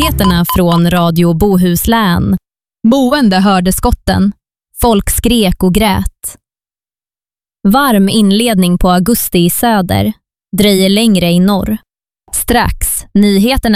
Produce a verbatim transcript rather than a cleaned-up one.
Nyheterna från Radio Bohuslän. Boende hörde skotten. Folk skrek och grät. Varm inledning på augusti i söder. Dröjer längre i norr. Strax, nyheterna